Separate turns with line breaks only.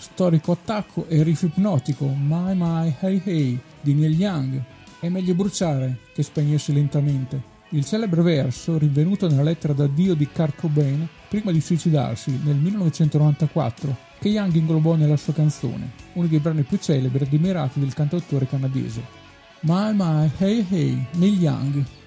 storico attacco e riff ipnotico My My Hey Hey di Neil Young. È meglio bruciare che spegnersi lentamente. Il celebre verso, rinvenuto nella lettera d'addio di Kurt Cobain prima di suicidarsi nel 1994, che Young inglobò nella sua canzone, uno dei brani più celebri ed ammirati del cantautore canadese. My My Hey Hey, Neil Young.